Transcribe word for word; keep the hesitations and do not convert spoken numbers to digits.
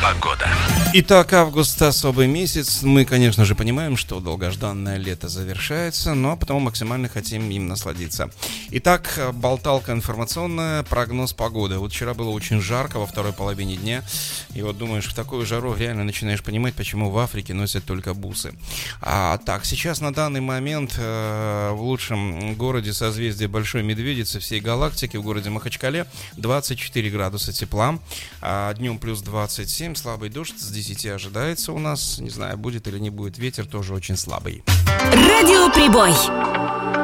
Погода. Итак, август — особый месяц. Мы, конечно же, понимаем, что долгожданное лето завершается, но потому максимально хотим им насладиться. Итак, болталка информационная, прогноз погоды. Вот вчера было очень жарко во второй половине дня. И вот думаешь, в такую жару реально начинаешь понимать, почему в Африке носят только бусы. А так, сейчас на данный момент э, в лучшем городе созвездия Большой Медведицы всей галактики, в городе Махачкале, двадцать четыре градуса тепла, а днем плюс двадцать семь, слабый дождь с десяти ожидается у нас. Не знаю, будет или не будет ветер, тоже очень слабый. Радиоприбой.